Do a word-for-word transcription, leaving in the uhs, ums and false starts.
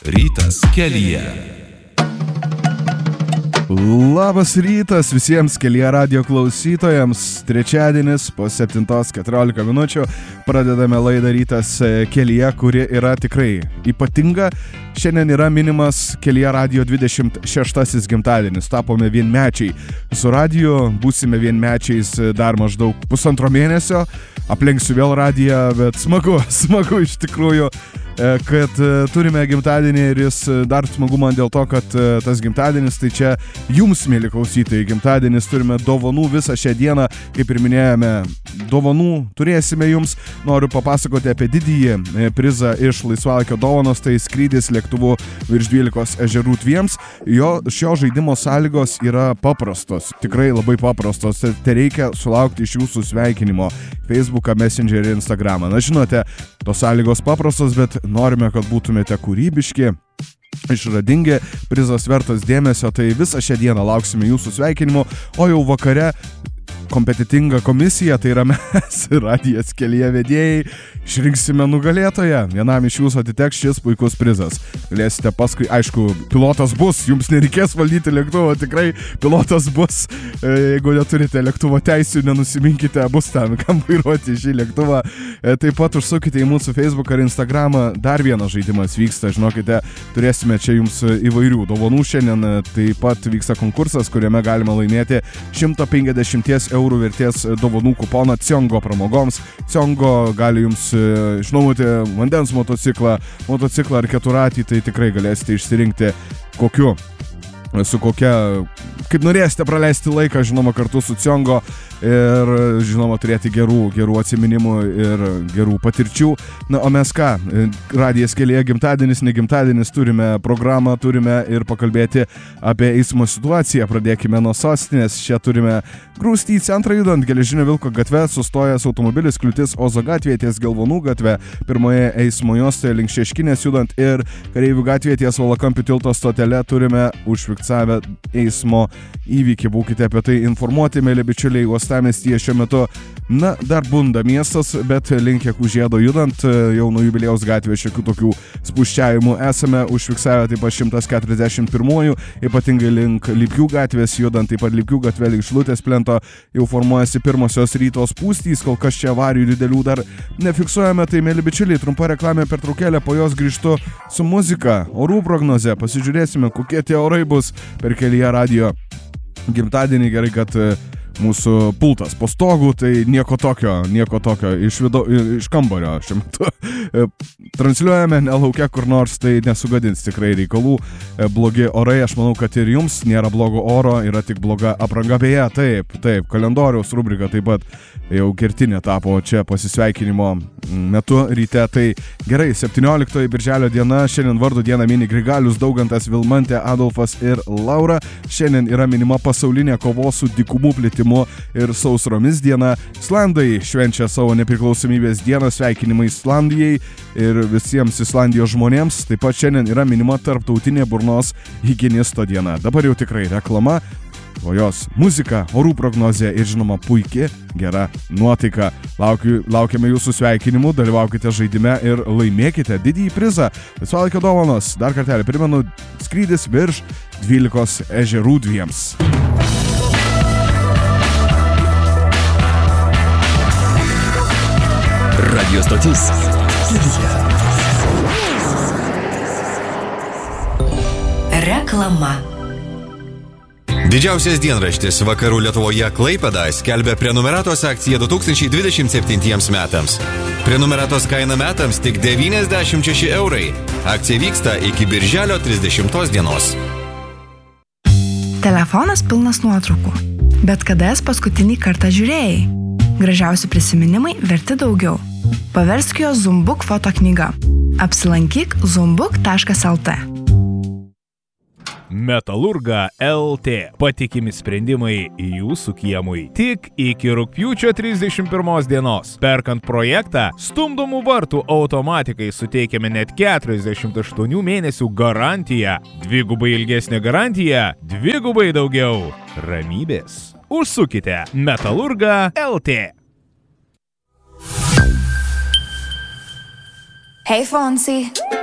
Rytas kelyje. Labas rytas visiems Kelyje radijo klausytojams. Trečiadienis po septintos keturiolika minučių pradedame laidą Rytas kelyje, kuri yra tikrai ypatinga. Šiandien yra minimas Kelyje radijo dvidešimt šeštasis gimtadienis. Tapome vienmečiai su radiju, būsime vienmečiais dar maždaug pusantro mėnesio. Aplenksiu vėl radiją, bet smagu, smagu iš tikrųjų, kad turime gimtadienį ir jis dar smagu man dėl to, kad tas gimtadienis, tai čia jums, mėly klausytojai, gimtadienis, turime dovanų visą šią dieną, kaip ir minėjome, dovanų turėsime jums. Noriu papasakoti apie didįjį prizą iš laisvalaikio dovanos, tai skrydis lėktuvu virš dvylikos ežerų dviems. Jo, šio žaidimo sąlygos yra paprastos, tikrai labai paprastos, tai reikia sulaukti iš jūsų sveikinimo Facebooką, Messengerį ir Instagramą. Na, žinote, tos sąlygos paprastos, bet norime, kad būtumėte kūrybiški, išradingi, prizas vertas dėmesio, tai visą šią dieną lauksime jūsų sveikinimo, o jau vakare kompetitinga komisija, tai yra mes, Radijas Kelyje vedėjai, išrinksime nugalėtoją. Vienam iš jūsų atiteks šis puikus prizas. Galėsite paskui, aišku, pilotas bus, jums nereikės valdyti lėktuvo, tikrai pilotas bus. Jeigu neturite lėktuvo teisių, nenusiminkite, bus ten, kam vairuoti šį lėktuvą. Taip pat užsukite į mūsų Facebooką ir Instagramą, dar vienas žaidimas vyksta, žinokite, turėsime čia jums įvairių dovanų šiandien. Taip pat vyksta konkursas, kuriame galima laimėti šimtas penkiasdešimt eurų vertės dovanų kuponą Ciongo pramogoms. Ciongo gali jums išnuomoti vandens motociklą, motociklą ar keturatį, tai tikrai galėsite išsirinkti kokiu, su kokia, kaip norėsite praleisti laiką, žinoma, kartu su Ciongo ir, žinoma, turėti gerų, gerų atsiminimų ir gerų patirčių. Na, o mes ką, Radijas Kelyje gimtadienis, ne gimtadienis, turime programą, turime ir pakalbėti apie eismo situaciją. Pradėkime nuo sostinės. Čia turime grūstį į centrą judant Geležinio Vilko gatve, sustojęs automobilis, kliūtis Ozo gatvėje ties Gelvonų gatve, pirmoje eismo juostoje link Šeškinės judant ir Kareivių gatvėje ties Valakampių tilto stotele turime užfiksavę eismo įvykį. Būkite apie tai informuoti, mėly bičiuliai. Uostamiestyje šiuo metu, na, dar bunda miestas, bet link Jakų žiedo judant, jau nuo Jubiliejaus gatvės šiokių tokių spūsčiavimų esame užfiksavę, taip pat šimtas keturiasdešimt pirmųjų, ypatingai link Lypių gatvės judant, taip pat Lypių gatvė link Šilutės plento jau formuojasi pirmosios ryto spūstys, kol kas čia avarijų didelių dar nefiksuojame. Tai, mėly bičiuliai, trumpa reklamė pertraukėlė, po jos grįžtu su muzika, orų prognoze, pasižiūrėsime, kokie tie orai bus per Kelyje radijo gimtadienį. Gerai, kad mūsų pultas po stogu, tai nieko tokio, nieko tokio iš, vido, iš kambario šiuo metu transliuojame, nelaukia kur nors, tai nesugadins tikrai reikalų. Blogi orai, aš manau, kad ir jums nėra blogo oro, yra tik bloga apranga. Beje, taip, taip, kalendoriaus rubrika taip pat jau kertinė tapo čia pasisveikinimo metu ryte. Tai gerai, septynioliktoji birželio diena, šiandien vardų dieną mini Grigalius, Daugantas, Vilmantė, Adolfas ir Laura. Šiandien yra minima pasaulinė kovos su dykumų plitimu ir sausromis diena. Islandai švenčia savo nepriklausomybės dieną, sveikinimai Islandijai ir visiems Islandijos žmonėms. Taip pat šiandien yra minima tarptautinė burnos higienisto diena. Dabar jau tikrai reklama, o jos muzika, orų prognozė ir, žinoma, puiki, gera nuotaika. Laukiu, laukiame jūsų sveikinimų, dalyvaukite žaidime ir laimėkite didįjį prizą. Laisvalaikio dovanos, dar kartelį primenu, skrydis virš dvylikos ežerų dviems. Radio stotis Kelyje. Reklama. Didžiausias dienraštis Vakarų Lietuvoje Klaipėda skelbia prenumeratos akciją du tūkstančiai dvidešimt septintiems metams. Prenumeratos kaina metams tik devyniasdešimt šeši eurai. Akcija vyksta iki birželio trisdešimtos dienos. Telefonas pilnas nuotraukų. Bet kada jas paskutinį kartą žiūrėjai? Gražiausi prisiminimai verti daugiau. Paversk jo Zumbuk foto knyga. Apsilankyk zumbuk taškas lt. Metalurga L T. Patikimi sprendimai jūsų kiemui. Tik iki rugpjūčio trisdešimt pirmos dienos. Perkant projektą, stumdomų vartų automatikai suteikiame net keturiasdešimt aštuonių mėnesių garantiją. Dvigubai ilgesnė garantija, dvigubai daugiau ramybės. Užsukite Metalurga L T. Hey, Fonzie.